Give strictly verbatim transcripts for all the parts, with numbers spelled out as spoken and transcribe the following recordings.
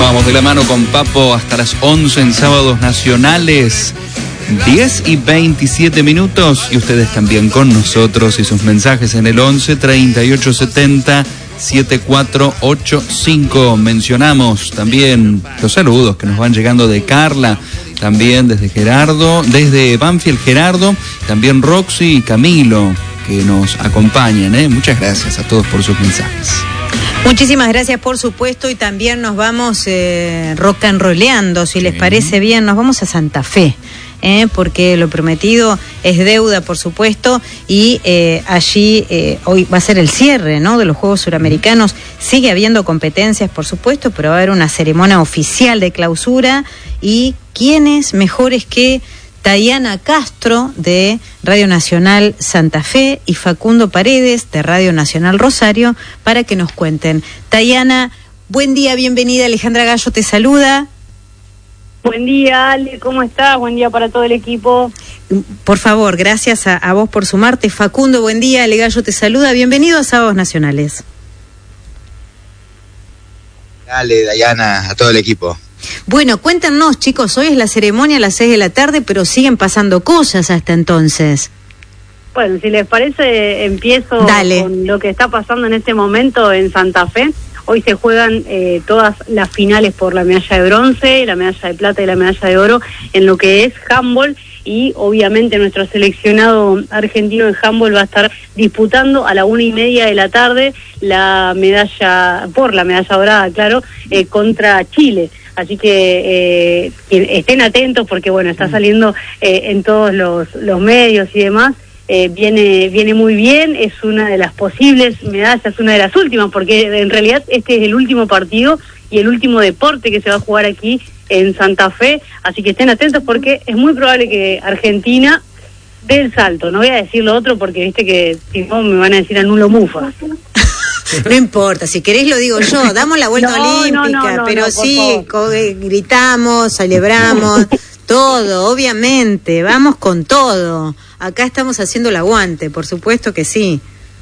Vamos de la mano con Papo hasta las once en Sábados Nacionales, diez y veintisiete minutos, y ustedes también con nosotros y sus mensajes en el once treinta y ocho setenta setenta y cuatro ochenta y cinco. Mencionamos también los saludos que nos van llegando de Carla, también desde Gerardo, desde Banfield Gerardo, también Roxy y Camilo que nos acompañan, ¿eh? Muchas gracias a todos por sus mensajes. Muchísimas gracias, por supuesto, y también nos vamos eh, rock and rolleando, si les parece bien, nos vamos a Santa Fe. Eh, porque lo prometido es deuda, por supuesto, y eh, allí eh, hoy va a ser el cierre, ¿no?, de los Juegos Suramericanos. Sigue habiendo competencias, por supuesto, pero va a haber una ceremonia oficial de clausura, y ¿quiénes mejores que Tayana Castro de Radio Nacional Santa Fe y Facundo Paredes de Radio Nacional Rosario para que nos cuenten? Tayana, buen día, bienvenida. Alejandra Gallo te saluda. Buen día, Ale, ¿cómo estás? Buen día para todo el equipo. Por favor, gracias a, a vos por sumarte. Facundo, buen día, Ale Gallo te saluda. Bienvenido a Sábados Nacionales. Dale, Dayana, a todo el equipo. Bueno, cuéntanos, chicos, hoy es la ceremonia a las seis de la tarde, pero siguen pasando cosas hasta entonces. Bueno, si les parece, empiezo Dale. con lo que está pasando en este momento en Santa Fe. Hoy se juegan eh, todas las finales por la medalla de bronce, la medalla de plata y la medalla de oro en lo que es handball, y obviamente nuestro seleccionado argentino en handball va a estar disputando a la una y media de la tarde la medalla, por la medalla dorada, claro, eh, contra Chile. Así que eh, estén atentos porque, bueno, está saliendo eh, en todos los, los medios y demás. Eh, viene viene muy bien, es una de las posibles medallas, una de las últimas, porque en realidad este es el último partido y el último deporte que se va a jugar aquí en Santa Fe, así que estén atentos porque es muy probable que Argentina dé el salto. No voy a decir lo otro porque viste que si no me van a decir anulo mufa. No importa, si querés lo digo yo, damos la vuelta no, olímpica, no, no, no, pero no, sí, co- gritamos, celebramos, todo, obviamente, vamos con todo. Acá estamos haciendo el aguante, por supuesto que sí.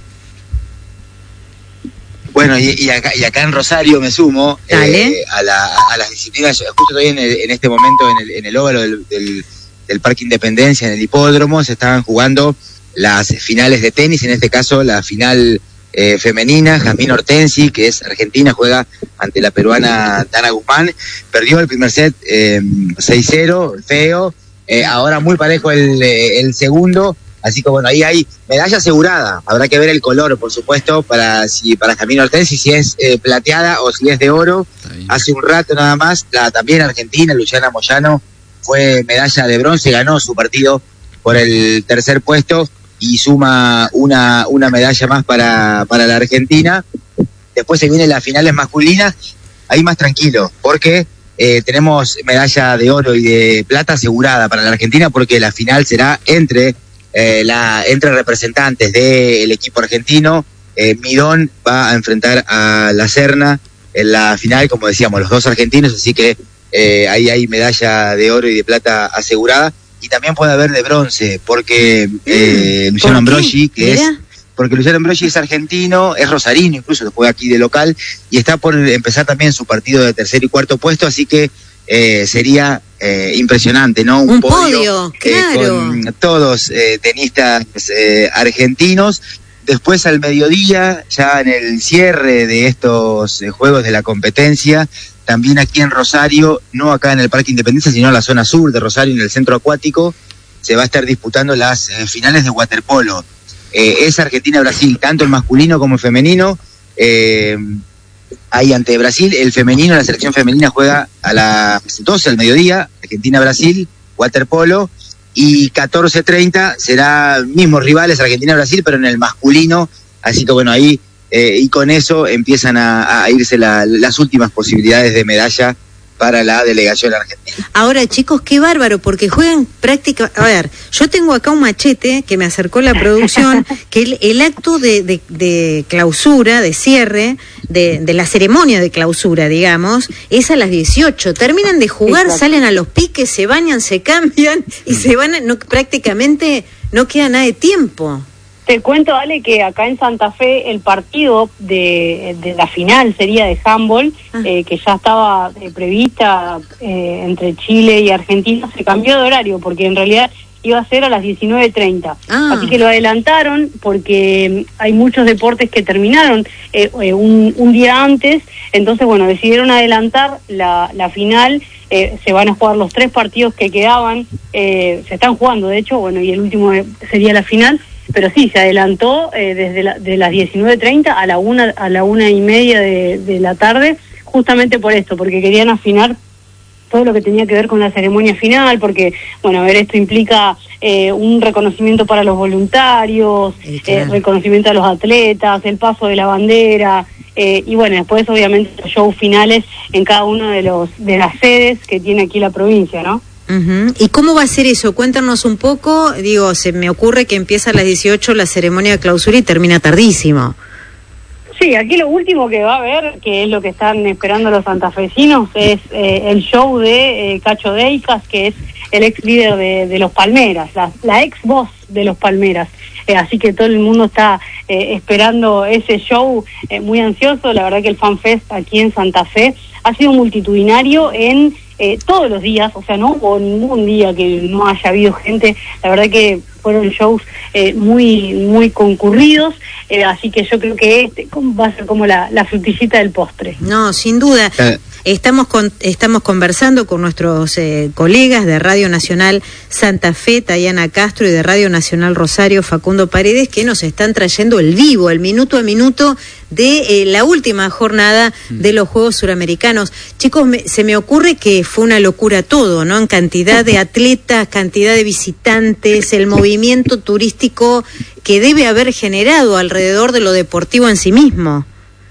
Bueno, y, y, acá, y acá en Rosario me sumo eh, a, la, a las disciplinas. Justo estoy en, el, en este momento en el, en el óvalo del, del, del Parque Independencia, en el hipódromo, se estaban jugando las finales de tenis, en este caso la final eh, femenina. Jazmín Hortensi, que es argentina, juega ante la peruana Dana Guzmán. Perdió el primer set eh, seis cero, feo. Eh, ahora muy parejo el, el segundo, así que bueno, ahí hay medalla asegurada. Habrá que ver el color, por supuesto, para si para Jazmín Hortensi, si es eh, plateada o si es de oro. Hace un rato nada más, la también argentina, Luciana Moyano, fue medalla de bronce, ganó su partido por el tercer puesto y suma una, una medalla más para, para la Argentina. Después se vienen las finales masculinas, ahí más tranquilo, porque Eh, tenemos medalla de oro y de plata asegurada para la Argentina, porque la final será entre eh, la entre representantes del equipo argentino. eh, Midón va a enfrentar a La Serna en la final, como decíamos, los dos argentinos, así que eh, ahí hay medalla de oro y de plata asegurada, y también puede haber de bronce, porque eh, Luciano Ambrogi, que es... porque Luciano Ambrogi es argentino, es rosarino, incluso lo juega aquí de local, y está por empezar también su partido de tercer y cuarto puesto, así que eh, sería eh, impresionante, ¿no? Un, Un podio, podio, eh, claro. con todos eh, tenistas eh, argentinos. Después al mediodía, ya en el cierre de estos eh, Juegos de la competencia, también aquí en Rosario, no acá en el Parque Independencia, sino en la zona sur de Rosario, en el centro acuático, se va a estar disputando las eh, finales de waterpolo. Eh, es Argentina-Brasil, tanto el masculino como el femenino. Eh, ahí ante Brasil, el femenino, la selección femenina juega a las doce al mediodía, Argentina-Brasil, waterpolo, y catorce treinta será mismos rivales, Argentina-Brasil, pero en el masculino, así que bueno, ahí, eh, y con eso empiezan a, a irse la, las últimas posibilidades de medalla para la delegación argentina. Ahora, chicos, qué bárbaro, porque juegan práctica... A ver, yo tengo acá un machete que me acercó la producción, que el, el acto de, de, de clausura, de cierre, de, de la ceremonia de clausura, digamos, es a las dieciocho. Terminan de jugar, exacto, salen a los piques, se bañan, se cambian y mm. se van, a, no, prácticamente no queda nada de tiempo. Te cuento, Ale, que acá en Santa Fe el partido de, de la final sería de handball, ah. eh, que ya estaba eh, prevista eh, entre Chile y Argentina, se cambió de horario porque en realidad iba a ser a las diecinueve treinta. Ah. Así que lo adelantaron porque hay muchos deportes que terminaron eh, eh, un, un día antes, entonces bueno, decidieron adelantar la, la final. Eh, se van a jugar los tres partidos que quedaban, eh, se están jugando de hecho, bueno, y el último sería la final. Pero sí, se adelantó eh, desde la, de las diecinueve treinta a la una a la una y media de, de la tarde, justamente por esto, porque querían afinar todo lo que tenía que ver con la ceremonia final, porque, bueno, a ver, esto implica eh, un reconocimiento para los voluntarios, eh, reconocimiento a los atletas, el paso de la bandera, eh, y bueno, después obviamente los shows finales en cada uno de los de las sedes que tiene aquí la provincia, ¿no? Uh-huh. ¿Y cómo va a ser eso? Cuéntanos un poco. Digo, se me ocurre que empieza a las dieciocho la ceremonia de clausura y termina tardísimo. Sí, aquí lo último que va a haber, que es lo que están esperando los santafesinos, es eh, el show de eh, Cacho Deicas, que es el ex líder de, de los Palmeras, la, la ex voz de los Palmeras. Eh, así que todo el mundo está eh, esperando ese show, eh, muy ansioso. La verdad que el FanFest aquí en Santa Fe ha sido multitudinario en eh, todos los días, o sea, no hubo ningún día que no haya habido gente. La verdad que fueron shows eh, muy muy concurridos, eh, así que yo creo que este va a ser como la, la frutillita del postre. No, sin duda. Eh. Estamos con, estamos conversando con nuestros eh, colegas de Radio Nacional Santa Fe, Tayana Castro, y de Radio Nacional Rosario, Facundo Paredes, que nos están trayendo el vivo, el minuto a minuto de eh, la última jornada de los Juegos Suramericanos. Chicos, me, se me ocurre que fue una locura todo, ¿no? En cantidad de atletas, cantidad de visitantes, el movimiento turístico que debe haber generado alrededor de lo deportivo en sí mismo.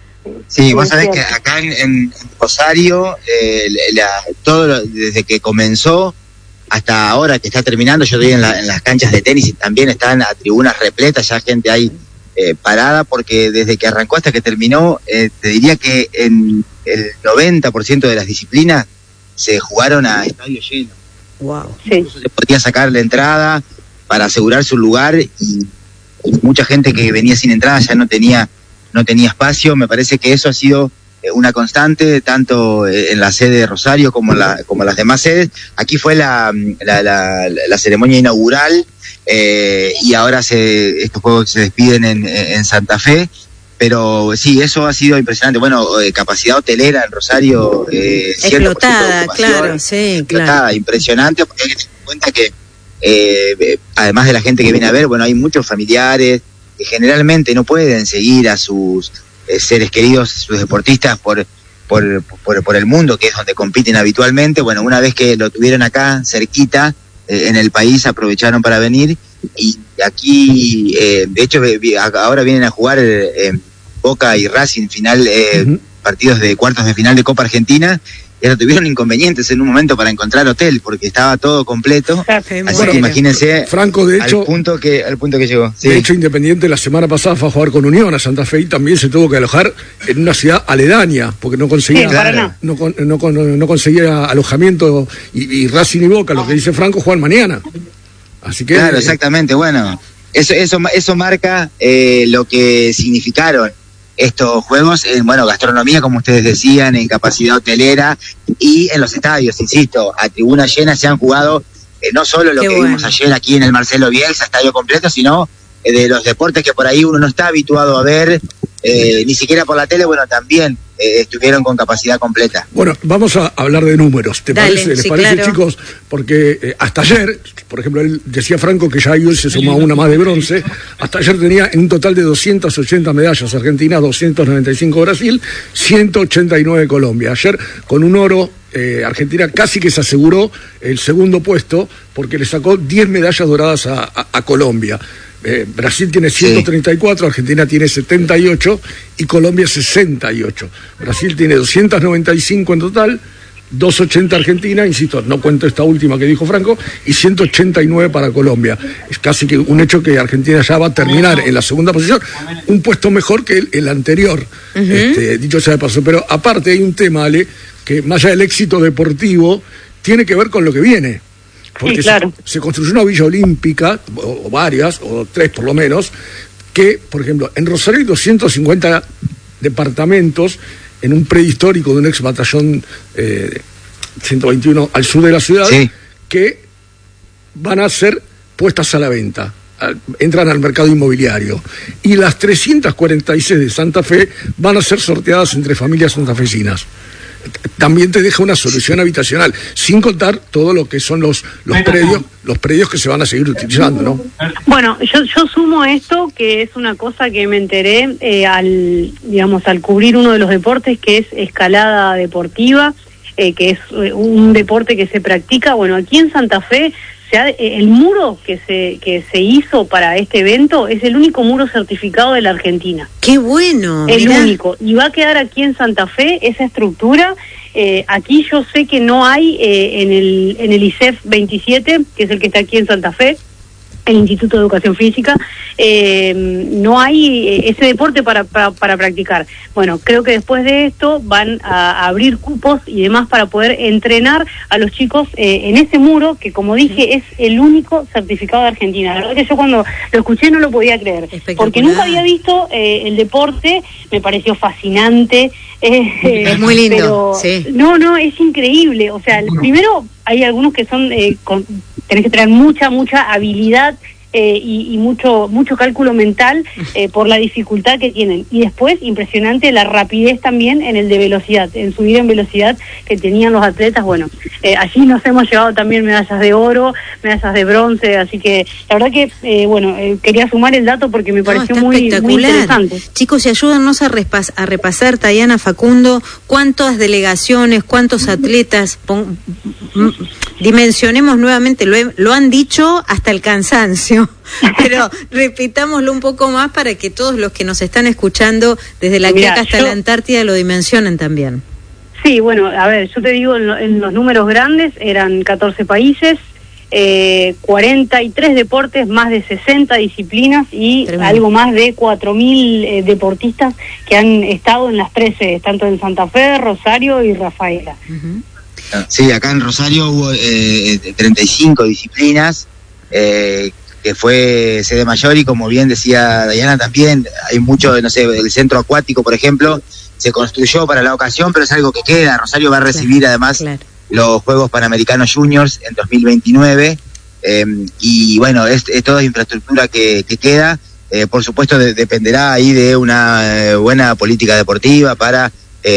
Sí, vos sabés que acá en, en Rosario, eh, la, todo lo, desde que comenzó hasta ahora que está terminando, yo estoy en, la, en las canchas de tenis y también están a tribunas repletas, ya gente ahí eh, parada, porque desde que arrancó hasta que terminó, eh, te diría que en el noventa por ciento de las disciplinas se jugaron a estadio lleno. Wow. Sí. Se podía sacar la entrada para asegurar su lugar y, y mucha gente que venía sin entrada ya no tenía no tenía espacio. Me parece que eso ha sido eh, una constante, tanto eh, en la sede de Rosario como en la, como las demás sedes. Aquí fue la, la, la, la ceremonia inaugural eh, y ahora se, estos juegos se despiden en, en Santa Fe, pero sí, eso ha sido impresionante. Bueno, eh, capacidad hotelera en Rosario, eh, explotada, claro, sí, explotada, claro. Impresionante, porque hay que tener en cuenta que eh, además de la gente que viene a ver, bueno, hay muchos familiares que generalmente no pueden seguir a sus eh, seres queridos, sus deportistas por, por, por, por el mundo, que es donde compiten habitualmente. Bueno, una vez que lo tuvieron acá cerquita, eh, en el país, aprovecharon para venir, y aquí, eh, de hecho, ahora vienen a jugar eh, Boca y Racing final, eh, uh-huh. partidos de cuartos de final de Copa Argentina, y ahora tuvieron inconvenientes en un momento para encontrar hotel, porque estaba todo completo. Así bueno, que imagínense, Franco, de hecho, al punto que, al punto que llegó. Sí. De hecho, Independiente la semana pasada fue a jugar con Unión a Santa Fe y también se tuvo que alojar en una ciudad aledaña, porque no conseguía, sí, claro. no, no, no, no conseguía alojamiento, y, y Racing y Boca, lo que dice Franco, juegan mañana. Así que claro, exactamente. Bueno, eso eso eso marca eh, lo que significaron estos juegos en, bueno, gastronomía, como ustedes decían, en capacidad hotelera y en los estadios, insisto, a tribuna llena se han jugado eh, no solo lo Qué que bueno. vimos ayer aquí en el Marcelo Bielsa, estadio completo, sino eh, de los deportes que por ahí uno no está habituado a ver, eh, ni siquiera por la tele, bueno, también eh, estuvieron con capacidad completa. Bueno, vamos a hablar de números, ¿te Dale, parece? ¿Les sí, parece, claro. chicos? Porque eh, hasta ayer, por ejemplo, él decía Franco que ya hoy se sumó una más de bronce, hasta ayer tenía en un total de doscientas ochenta medallas Argentina, doscientas noventa y cinco Brasil, ciento ochenta y nueve Colombia. Ayer con un oro, eh, Argentina casi que se aseguró el segundo puesto porque le sacó diez medallas doradas a, a, a Colombia. Eh, Brasil tiene ciento treinta y cuatro, sí. Argentina tiene setenta y ocho y Colombia sesenta y ocho. Brasil tiene doscientas noventa y cinco en total, doscientos ochenta Argentina, insisto, no cuento esta última que dijo Franco, y ciento ochenta y nueve para Colombia. Es casi que un hecho que Argentina ya va a terminar en la segunda posición, un puesto mejor que el, el anterior, uh-huh. este, dicho sea de paso. Pero aparte hay un tema, Ale, que más allá del éxito deportivo, tiene que ver con lo que viene. Porque sí, claro. se, se construyó una villa olímpica, o, o varias, o tres por lo menos, que, por ejemplo, en Rosario hay doscientos cincuenta departamentos en un prehistórico de un ex batallón eh, ciento veintiuno al sur de la ciudad, sí, que van a ser puestas a la venta, entran al mercado inmobiliario, y las trescientas cuarenta y seis de Santa Fe van a ser sorteadas entre familias santafesinas. También te deja una solución habitacional, sin contar todo lo que son los, los predios, los predios que se van a seguir utilizando, ¿no? Bueno, yo, yo sumo esto, que es una cosa que me enteré eh, al, digamos, al cubrir uno de los deportes, que es escalada deportiva, eh, que es un deporte que se practica, bueno, aquí en Santa Fe. O sea, el muro que se que se hizo para este evento es el único muro certificado de la Argentina. ¡Qué bueno! El mirá. único. Y va a quedar aquí en Santa Fe esa estructura. Eh, aquí yo sé que no hay eh, en el en el I C E F veintisiete, que es el que está aquí en Santa Fe, el Instituto de Educación Física, eh, no hay eh, ese deporte para, para, para practicar. Bueno, creo que después de esto van a, a abrir cupos y demás para poder entrenar a los chicos eh, en ese muro, que como dije es el único certificado de Argentina. La verdad que yo cuando lo escuché no lo podía creer, porque nunca había visto eh, el deporte, me pareció fascinante. Eh, es muy lindo, pero, sí. No, no, es increíble. O sea, primero hay algunos que son... Eh, con, tenés que tener mucha, mucha habilidad eh, y, y mucho mucho cálculo mental eh, por la dificultad que tienen. Y después, impresionante la rapidez también en el de velocidad, en subir en velocidad que tenían los atletas. Bueno, eh, allí nos hemos llevado también medallas de oro, medallas de bronce, así que la verdad que, eh, bueno, eh, quería sumar el dato porque me pareció no, muy, muy interesante. Chicos, y ayúdanos a, repas a repasar, Tayana, Facundo, cuántas delegaciones, cuántos atletas, pon dimensionemos nuevamente, lo, he, lo han dicho hasta el cansancio, pero repitámoslo un poco más para que todos los que nos están escuchando desde la Quiaca hasta yo... la Antártida lo dimensionen también. Sí, bueno, a ver, yo te digo, en, lo, en los números grandes eran catorce países, eh, cuarenta y tres deportes, más de sesenta disciplinas y Tremendo. algo más de cuatro mil eh, deportistas que han estado en las tres sedes, tanto en Santa Fe, Rosario y Rafaela. Uh-huh. Sí, acá en Rosario hubo eh, treinta y cinco disciplinas, eh, que fue sede mayor, y como bien decía Dayana también, hay mucho, no sé, el centro acuático, por ejemplo, se construyó para la ocasión, pero es algo que queda. Rosario va a recibir claro, además claro. los Juegos Panamericanos Juniors en dos mil veintinueve, eh, y bueno, es, es toda infraestructura que, que queda. Eh, por supuesto de, dependerá ahí de una eh, buena política deportiva para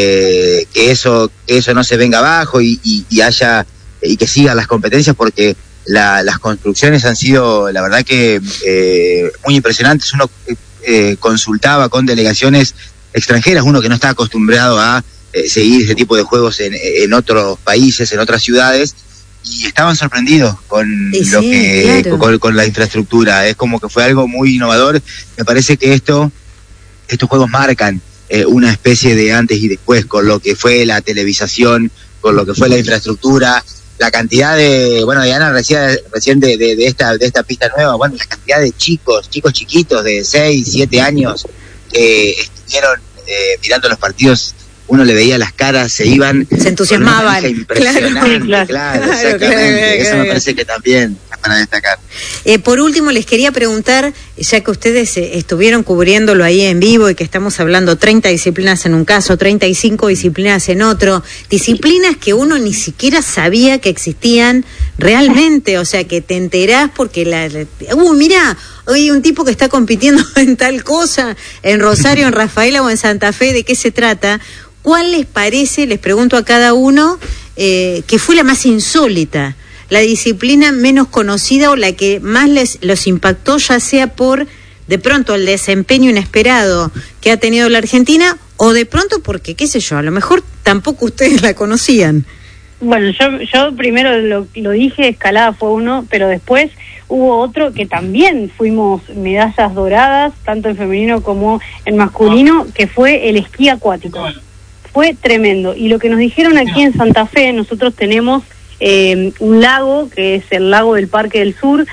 eh, que eso que eso no se venga abajo y, y, y haya y que sigan las competencias, porque la, las construcciones han sido, la verdad que eh, muy impresionantes. Uno eh, consultaba con delegaciones extranjeras, uno que no está acostumbrado a eh, seguir ese tipo de juegos en, en otros países, en otras ciudades, y estaban sorprendidos con sí, lo que claro. con, con la infraestructura. Es como que fue algo muy innovador. Me parece que esto estos juegos marcan eh, una especie de antes y después, con lo que fue la televisación, con lo que fue la infraestructura, la cantidad de, bueno, Diana recién, recién de, de, de esta de esta pista nueva, bueno, la cantidad de chicos, chicos chiquitos de seis, siete años que estuvieron eh, mirando los partidos. Uno le veía las caras, se iban, se entusiasmaban, impresionante, claro, claro, claro, exactamente, claro, eso me parece que también es para destacar. Eh, por último, les quería preguntar, ya que ustedes eh, estuvieron cubriéndolo ahí en vivo y que estamos hablando treinta disciplinas en un caso, treinta y cinco disciplinas en otro, disciplinas que uno ni siquiera sabía que existían realmente, o sea, que te enterás porque la, la uh, mirá, hoy un tipo que está compitiendo en tal cosa, en Rosario, en Rafaela o en Santa Fe, ¿de qué se trata? ¿Cuál les parece, les pregunto a cada uno, eh, que fue la más insólita, la disciplina menos conocida o la que más les los impactó, ya sea por, de pronto, el desempeño inesperado que ha tenido la Argentina, o de pronto porque, qué sé yo, a lo mejor tampoco ustedes la conocían? Bueno, yo yo primero lo, lo dije, escalada fue uno, pero después hubo otro que también fuimos medallas doradas, tanto en femenino como en masculino, que fue el esquí acuático. Fue tremendo. Y lo que nos dijeron aquí en Santa Fe, nosotros tenemos eh, un lago, que es el lago del Parque del Sur,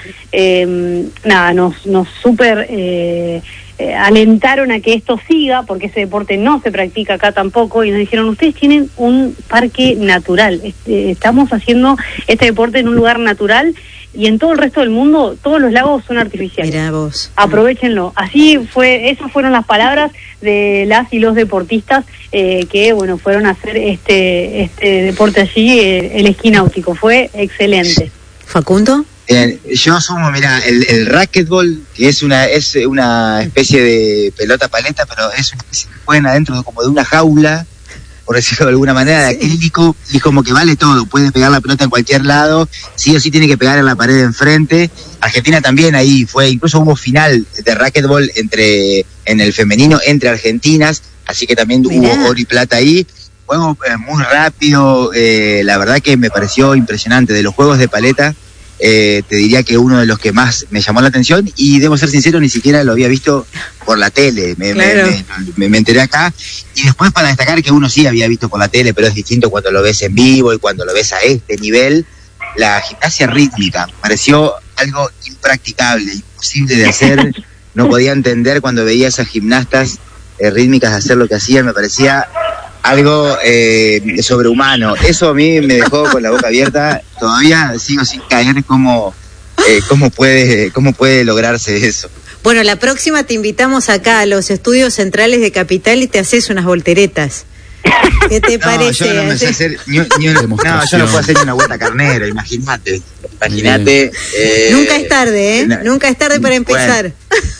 eh, nada, nos, nos súper eh, eh, alentaron a que esto siga, porque ese deporte no se practica acá tampoco, y nos dijeron, ustedes tienen un parque natural, este, estamos haciendo este deporte en un lugar natural, y en todo el resto del mundo todos los lagos son artificiales. Mirá vos. Aprovechenlo. Así fue, esas fueron las palabras de las y los deportistas eh, que, bueno, fueron a hacer este este deporte allí, eh, el esquí náutico. Fue excelente. ¿Facundo? Bien, yo asumo, mira, el, el racquetball, que es una es una especie de pelota paleta, pero es una especie que juegan adentro de, como de una jaula, por decirlo de alguna manera, de acrílico, y como que vale todo, puede pegar la pelota en cualquier lado, sí o sí tiene que pegar en la pared de enfrente. Argentina también ahí fue, incluso hubo final de racquetball entre en el femenino entre argentinas, así que también Mirá. hubo oro y plata ahí. Juego eh, muy rápido, eh, la verdad que me pareció impresionante. De los juegos de paleta, eh, te diría que uno de los que más me llamó la atención, y debo ser sincero, ni siquiera lo había visto por la tele, me, claro. me, me, me enteré acá. Y después, para destacar, que uno sí había visto por la tele, pero es distinto cuando lo ves en vivo y cuando lo ves a este nivel, la gimnasia rítmica. Me pareció algo impracticable, imposible de hacer. No podía entender cuando veía a esas gimnastas eh, rítmicas hacer lo que hacían, me parecía algo eh, sobrehumano. Eso a mí me dejó con la boca abierta. Todavía sigo sin caer cómo, eh, cómo puede, cómo puede lograrse eso. Bueno, la próxima te invitamos acá a los estudios centrales de Capital y te haces unas volteretas. ¿Qué te no, parece? Yo no, me sé hacer, ni, ni una, no, yo no puedo hacer ni una vuelta carnero, imagínate. Imagínate. Eh, Nunca es tarde, ¿eh? No, Nunca es tarde para empezar.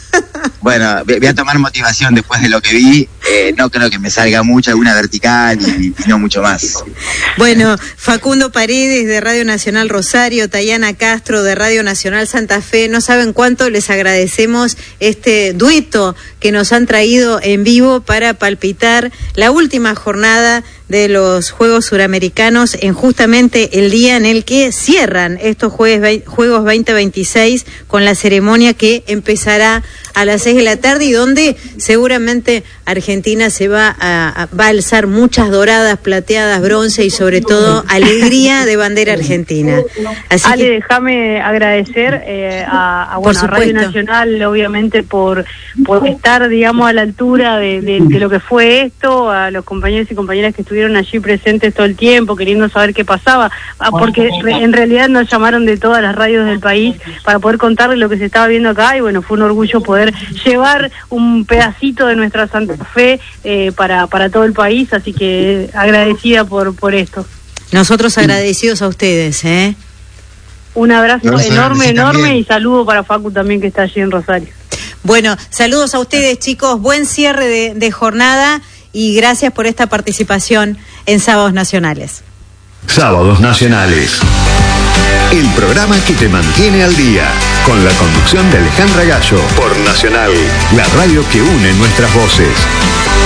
Bueno, voy a tomar motivación después de lo que vi. Eh, no creo que me salga mucho, alguna vertical y, y no mucho más. Bueno, Facundo Paredes de Radio Nacional Rosario, Tayana Castro de Radio Nacional Santa Fe, no saben cuánto les agradecemos este dueto que nos han traído en vivo para palpitar la última jornada de los Juegos Suramericanos en justamente el día en el que cierran estos Juegos veinte veintiséis con la ceremonia que empezará a las seis de la tarde y donde seguramente Argentina se va a, a, va a alzar muchas doradas, plateadas, bronce y sobre todo alegría de bandera argentina. Así Ale, que, déjame agradecer eh, a, a, bueno, a Radio Nacional, obviamente, por, por estar, digamos, a la altura de, de, de lo que fue esto, a los compañeros y compañeras que estuvieron allí presentes todo el tiempo, queriendo saber qué pasaba, porque re, en realidad nos llamaron de todas las radios del país para poder contarles lo que se estaba viendo acá, y bueno, fue un orgullo poder llevar un pedacito de nuestra Santa Fe eh, para, para todo el país, así que agradecida por, por esto. Nosotros agradecidos a ustedes, ¿eh? Un abrazo no, enorme, enorme también. Y saludo para Facu también, que está allí en Rosario. Bueno, saludos a ustedes, chicos, buen cierre de, de jornada y gracias por esta participación en Sábados Nacionales. Sábados Nacionales, el programa que te mantiene al día, con la conducción de Alejandra Gallo, por Nacional, la radio que une nuestras voces.